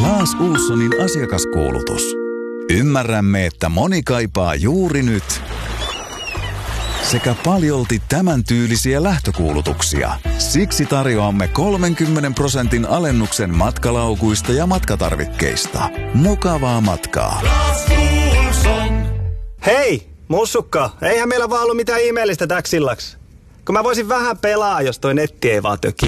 Clas Ohlsonin asiakaskuulutus. Ymmärrämme, että moni kaipaa juuri nyt sekä paljolti tämän tyylisiä lähtökuulutuksia. Siksi tarjoamme 30% alennuksen matkalaukuista ja matkatarvikkeista. Mukavaa matkaa. Clas Ohlson. Hei, mussukka, eihän meillä vaan ollut mitään ihmeellistä täks illaksi. Kun mä voisin vähän pelaa, jos toi netti ei vaan töki.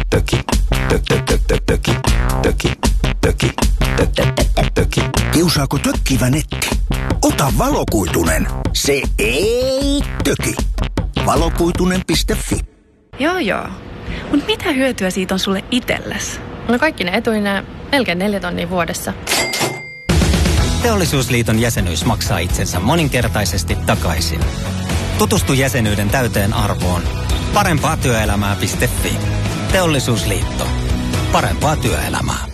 Kiusaako tökkivä netti? Ota valokuitunen. Se ei töki. Valokuitunen.fi. Joo. Mut mitä hyötyä siitä on sulle itsellesi? No kaikki ne etuineen melkein 4 tonnia vuodessa. Teollisuusliiton jäsenyys maksaa itsensä moninkertaisesti takaisin. Tutustu jäsenyyden täyteen arvoon. Parempaatyöelämää.fi. Teollisuusliitto. Parempaa työelämää.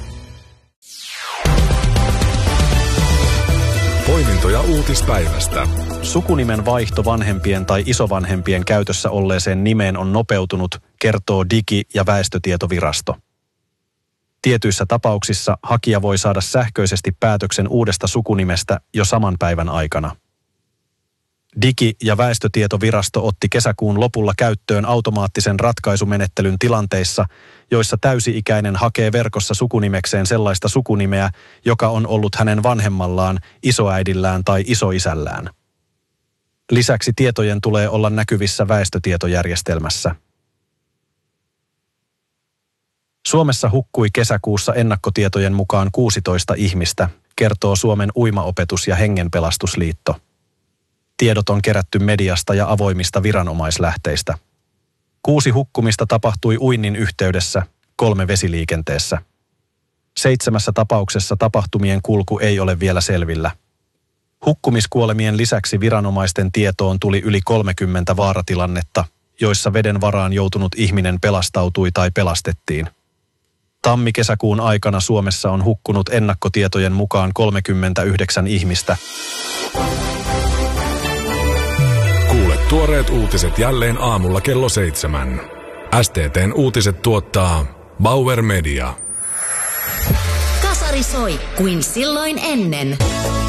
Poimintoja uutispäivästä. Sukunimen vaihto vanhempien tai isovanhempien käytössä olleeseen nimeen on nopeutunut, kertoo Digi- ja väestötietovirasto. Tietyissä tapauksissa hakija voi saada sähköisesti päätöksen uudesta sukunimestä jo saman päivän aikana. Digi- ja väestötietovirasto otti kesäkuun lopulla käyttöön automaattisen ratkaisumenettelyn tilanteissa, joissa täysi-ikäinen hakee verkossa sukunimekseen sellaista sukunimeä, joka on ollut hänen vanhemmallaan, isoäidillään tai isoisällään. Lisäksi tietojen tulee olla näkyvissä väestötietojärjestelmässä. Suomessa hukkui kesäkuussa ennakkotietojen mukaan 16 ihmistä, kertoo Suomen uimaopetus- ja hengenpelastusliitto. Tiedot on kerätty mediasta ja avoimista viranomaislähteistä. 6 hukkumista tapahtui uinnin yhteydessä, 3 vesiliikenteessä. 7 tapauksessa tapahtumien kulku ei ole vielä selvillä. Hukkumiskuolemien lisäksi viranomaisten tietoon tuli yli 30 vaaratilannetta, joissa veden varaan joutunut ihminen pelastautui tai pelastettiin. Tammi-kesäkuun aikana Suomessa on hukkunut ennakkotietojen mukaan 39 ihmistä. Kuule tuoreet uutiset jälleen aamulla kello 7. STT:n uutiset tuottaa Bauer Media. Kasari soi kuin silloin ennen.